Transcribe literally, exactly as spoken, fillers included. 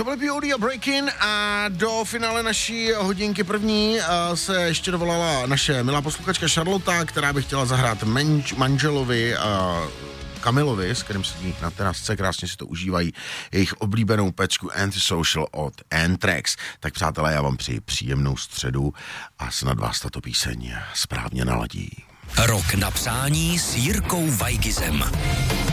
To byly P O D a Breakin a do finále naší hodinky první uh, se ještě dovolala naše milá posluchačka Charlotte, která by chtěla zahrát menč, manželovi uh, Kamilovi, s kterým sedí na terasce, krásně si to užívají, jejich oblíbenou pecku Antisocial od Anthrax. Tak přátelé, já vám přeji příjemnou středu a snad vás tato píseň správně naladí. Rok na přání s Jirkou Weigizem.